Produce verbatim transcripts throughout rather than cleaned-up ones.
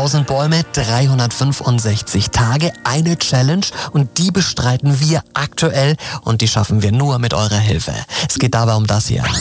hunderttausend Bäume, dreihundertfünfundsechzig Tage, eine Challenge und die bestreiten wir aktuell und die schaffen wir nur mit eurer Hilfe. Es geht dabei um das hier.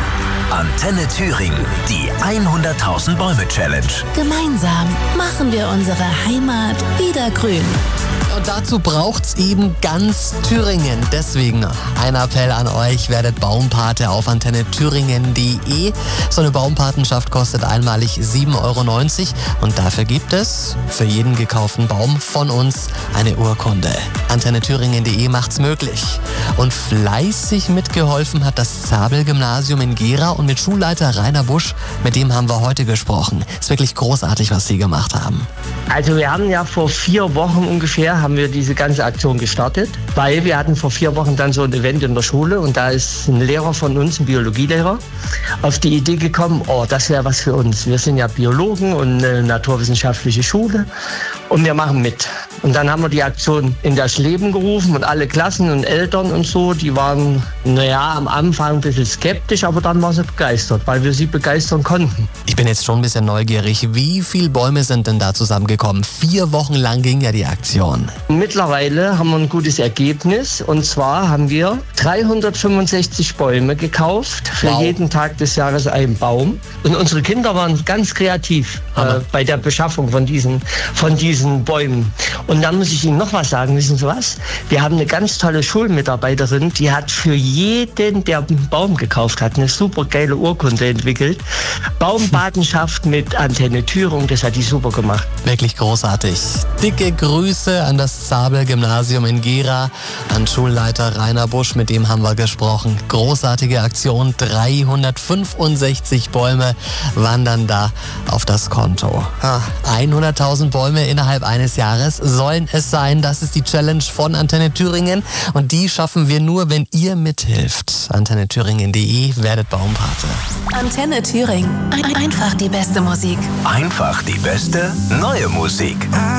Antenne Thüringen, die hunderttausend Bäume Challenge. Gemeinsam machen wir unsere Heimat wieder grün. Und dazu braucht's eben ganz Thüringen. Deswegen ein Appell an euch, werdet Baumpate auf antenne thüringen punkt de. So eine Baumpatenschaft kostet einmalig sieben Euro neunzig und dafür gibt es für jeden gekauften Baum von uns eine Urkunde. antenne thüringen punkt de macht's möglich. Und fleißig mitgeholfen hat das Zabel-Gymnasium in Gera und mit Schulleiter Rainer Busch, mit dem haben wir heute gesprochen. Ist wirklich großartig, was Sie gemacht haben. Also wir haben ja vor vier Wochen ungefähr haben wir diese ganze Aktion gestartet, weil wir hatten vor vier Wochen dann so ein Event in der Schule und da ist ein Lehrer von uns, ein Biologielehrer, auf die Idee gekommen, oh, das wäre was für uns. Wir sind ja Biologen und eine naturwissenschaftliche Schule und wir machen mit. Und dann haben wir die Aktion in das Leben gerufen und alle Klassen und Eltern und so, die waren, naja, am Anfang ein bisschen skeptisch, aber dann waren sie begeistert, weil wir sie begeistern konnten. Ich bin jetzt schon ein bisschen neugierig. Wie viele Bäume sind denn da zusammengekommen? Vier Wochen lang ging ja die Aktion. Mittlerweile haben wir ein gutes Ergebnis und zwar haben wir dreihundertfünfundsechzig Bäume gekauft, für wow. jeden Tag des Jahres einen Baum. Und unsere Kinder waren ganz kreativ äh, bei der Beschaffung von diesen, von diesen Bäumen. Und dann muss ich Ihnen noch was sagen, wissen Sie was? Wir haben eine ganz tolle Schulmitarbeiterin, die hat für jeden, der einen Baum gekauft hat, eine super geile Urkunde entwickelt. Baumpatenschaft mit Antenne Thüringen, das hat die super gemacht. Wirklich großartig. Dicke Grüße an das Zabel-Gymnasium in Gera, an Schulleiter Rainer Busch, mit dem haben wir gesprochen. Großartige Aktion, dreihundertfünfundsechzig Bäume wandern da auf das Konto. hunderttausend Bäume innerhalb eines Jahres sollen es sein. Das ist die Challenge von Antenne Thüringen und die schaffen wir nur, wenn ihr mithilft. antenne thüringen punkt de, werdet Baumpate. Antenne Thüringen. Ein- Einfach die beste Musik. Einfach die beste neue Musik.